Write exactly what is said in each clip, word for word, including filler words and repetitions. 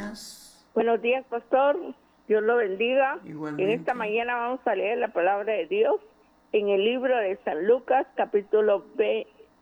días. Buenos días, pastor. Dios lo bendiga. Igualmente. En esta mañana vamos a leer la palabra de Dios en el libro de San Lucas, capítulo B,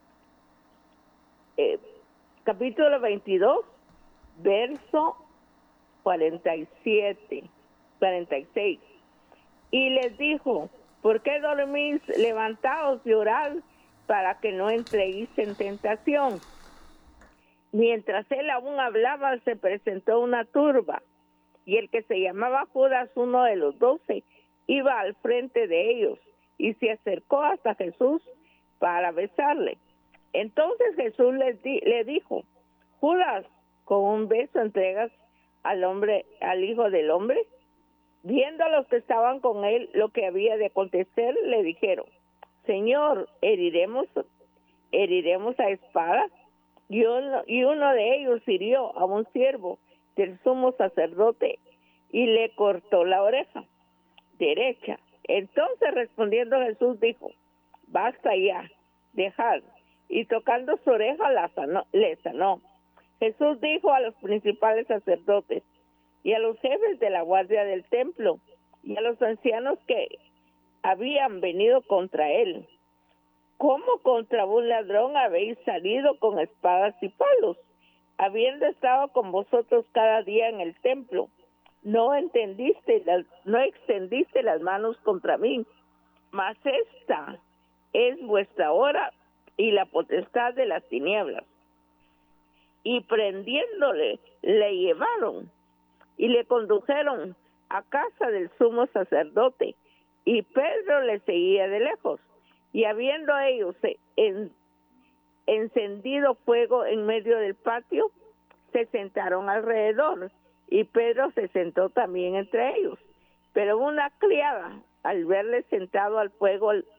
eh, capítulo veintidós, verso cuarenta y siete, cuarenta y seis. Y les dijo: ¿por qué dormís? Levantaos y orad para que no entréis en tentación. Mientras él aún hablaba, se presentó una turba, y el que se llamaba Judas, uno de los doce, iba al frente de ellos y se acercó hasta Jesús para besarle. Entonces Jesús le, di, le dijo: Judas, ¿con un beso entregas al hombre, al Hijo del Hombre? Viendo a los que estaban con él lo que había de acontecer, le dijeron: Señor, ¿heriremos, heriremos a espada? Y uno, y uno de ellos hirió a un siervo del sumo sacerdote y le cortó la oreja derecha. Entonces respondiendo Jesús dijo: basta ya, dejad. Y tocando su oreja la sanó, le sanó. Jesús dijo a los principales sacerdotes y a los jefes de la guardia del templo y a los ancianos que habían venido contra él: ¿cómo contra un ladrón habéis salido con espadas y palos, habiendo estado con vosotros cada día en el templo? No entendiste, no extendiste las manos contra mí, mas esta es vuestra hora y la potestad de las tinieblas. Y prendiéndole, le llevaron y le condujeron a casa del sumo sacerdote, y Pedro le seguía de lejos. Y habiendo ellos en, encendido fuego en medio del patio, se sentaron alrededor, y Pedro se sentó también entre ellos. Pero una criada, al verle sentado al fuego